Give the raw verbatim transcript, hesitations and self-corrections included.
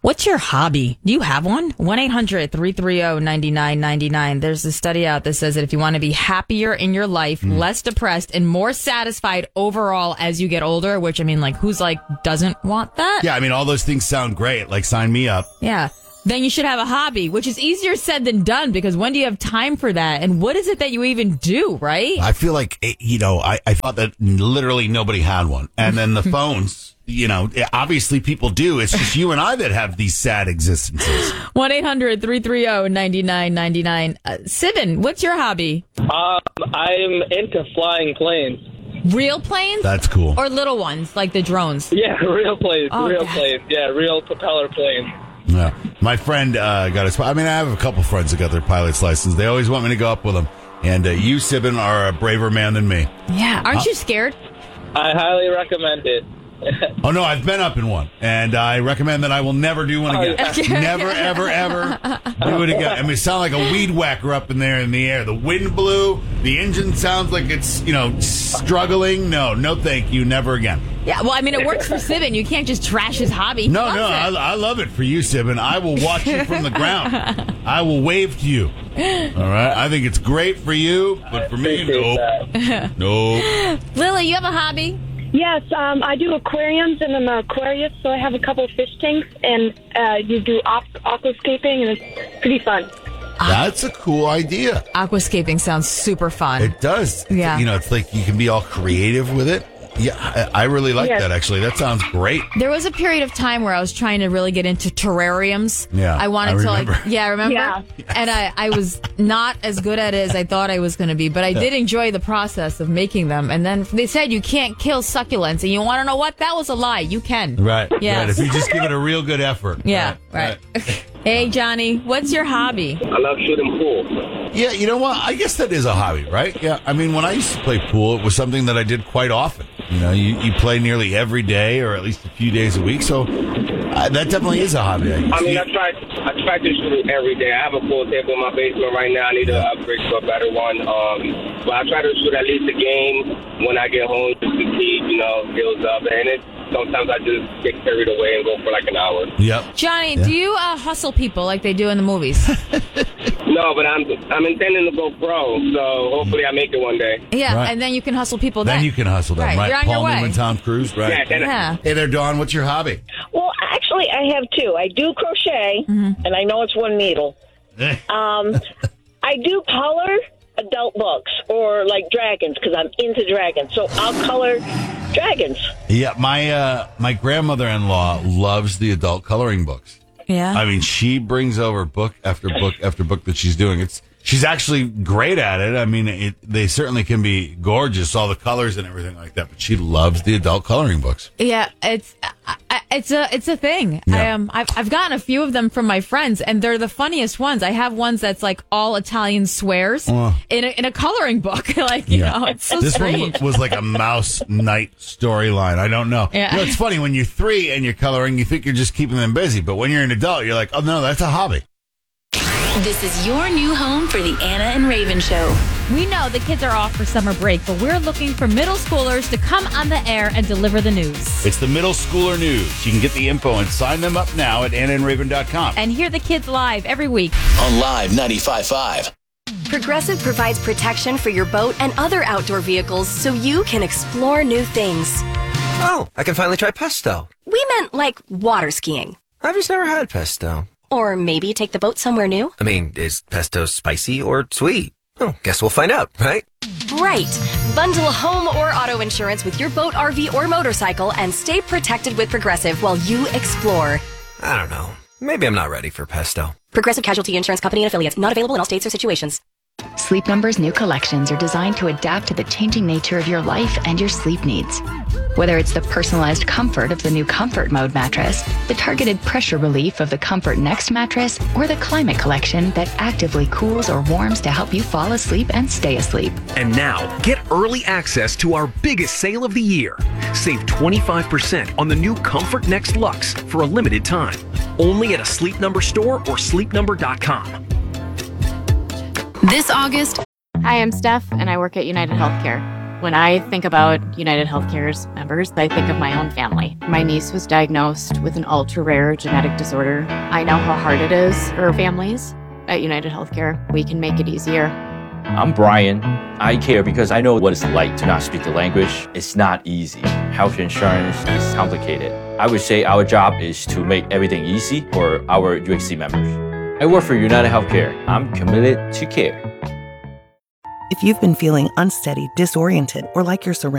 What's your hobby? Do you have one? one eight hundred three three zero nine nine nine nine. There's a study out that says that if you want to be happier in your life, mm. less depressed, and more satisfied overall as you get older, which, I mean, like, who's, like, doesn't want that? Yeah, I mean, all those things sound great. Like, sign me up. Yeah. Then you should have a hobby, which is easier said than done, because when do you have time for that? And what is it that you even do, right? I feel like, you know, I, I thought that literally nobody had one. And then the phones... You know, obviously people do. It's just you and I that have these sad existences. one eight hundred three three zero nine nine nine nine. Uh, Sibin, what's your hobby? Um, I'm into flying planes. Real planes? That's cool. Or little ones, like the drones? Yeah, real planes. Oh, real God. planes. Yeah, real propeller planes. Yeah. My friend uh, got his... I mean, I have a couple friends that got their pilot's license. They always want me to go up with them. And uh, you, Sibin, are a braver man than me. Yeah. Aren't uh, you scared? I highly recommend it. Oh, no, I've been up in one, and I recommend that I will never do one again. Oh, yeah. Never, ever, ever do it again. I mean, it sounds like a weed whacker up in there in the air. The wind blew. The engine sounds like it's, you know, struggling. No, no thank you. Never again. Yeah, well, I mean, it works for Sibin. You can't just trash his hobby. He No, loves no, I, it. I love it for you, Sibin. I will watch you from the ground. I will wave to you. All right? I think it's great for you, but for me, nope. Nope. Lily, you have a hobby? Yes, um, I do aquariums, and I'm an aquarist, so I have a couple of fish tanks, and uh, you do aqu- aquascaping, and it's pretty fun. That's a cool idea. Aquascaping sounds super fun. It does. Yeah. You know, it's like you can be all creative with it. Yeah, I, I really like Yes. that, actually. That sounds great. There was a period of time where I was trying to really get into terrariums. Yeah, I wanted I to like, remember. yeah, remember? Yeah. And I, I was not as good at it as I thought I was going to be, but I did enjoy the process of making them. And then they said you can't kill succulents, and you want to know what? That was a lie. You can. Right. Yes. Right. If you just give it a real good effort. Yeah, right. Hey, Johnny, what's your hobby? I love shooting pool. Yeah, you know what? I guess that is a hobby, right? Yeah. I mean, when I used to play pool, it was something that I did quite often. You know, you, you play nearly every day or at least a few days a week. So uh, that definitely is a hobby. I, I mean, I try, I try to shoot it every day. I have a pool table in my basement right now. I need to upgrade to a better one. Um, but I try to shoot at least a game when I get home just to keep, you know, skills up. And it, sometimes I just get carried away and go for like an hour. Yep. Johnny, Yeah. do you uh, hustle people like they do in the movies? No, but I'm I'm intending to go pro, so hopefully I make it one day. Yeah, Right. and then you can hustle people Then then. you can hustle them, Right, right? you're on Paul your way. Newman, Tom Cruise, right? Yeah, then Yeah. Hey there, Dawn. What's your hobby? Well, actually, I have two. I do crochet, Mm-hmm. and I know it's one needle. Um, I do color adult books or like dragons because I'm into dragons. So I'll color dragons. Yeah, my uh, my grandmother-in-law loves the adult coloring books. Yeah. I mean, she brings over book after book after book that she's doing. It's she's actually great at it. I mean, it, they certainly can be gorgeous, all the colors and everything like that. But she loves the adult coloring books. Yeah, it's I- I- it's a it's a thing. Yeah. I um I've I've gotten a few of them from my friends, and they're the funniest ones. I have ones that's like all Italian swears Uh. in a, in a coloring book. Like you Yeah. know, it's so This strange. one was like a mouse knight storyline. I don't know. Yeah. You know, it's funny when you're three and you're coloring, you think you're just keeping them busy, but when you're an adult, you're like, oh no, that's a hobby. This is your new home for the Anna and Raven Show. We know the kids are off for summer break, but we're looking for middle schoolers to come on the air and deliver the news. It's the Middle Schooler News. You can get the info and sign them up now at anna and raven dot com. And hear the kids live every week. On Live ninety-five point five. Progressive provides protection for your boat and other outdoor vehicles so you can explore new things. Oh, I can finally try pesto. We meant like water skiing. I've just never had pesto. Or maybe take the boat somewhere new. I mean, is pesto spicy or sweet? Oh, guess we'll find out, right? Right. Bundle home or auto insurance with your boat, R V, or motorcycle and stay protected with Progressive while you explore. I don't know. Maybe I'm not ready for pesto. Progressive Casualty Insurance Company and affiliates. Not available in all states or situations. Sleep Number's new collections are designed to adapt to the changing nature of your life and your sleep needs. Whether it's the personalized comfort of the new Comfort Mode mattress, the targeted pressure relief of the Comfort Next mattress, or the Climate Collection that actively cools or warms to help you fall asleep and stay asleep. And now, get early access to our biggest sale of the year. Save twenty-five percent on the new Comfort Next Luxe for a limited time. Only at a Sleep Number store or sleep number dot com. This August, Hi, I'm Steph, and I work at United Healthcare. When I think about United Healthcare's members, I think of my own family. My niece was diagnosed with an ultra-rare genetic disorder. I know how hard it is for families. At United Healthcare, we can make it easier. I'm Brian. I care because I know what it's like to not speak the language. It's not easy. Health insurance is complicated. I would say our job is to make everything easy for our U H C members. I work for United Healthcare. I'm committed to care. If you've been feeling unsteady, disoriented, or like your surroundings,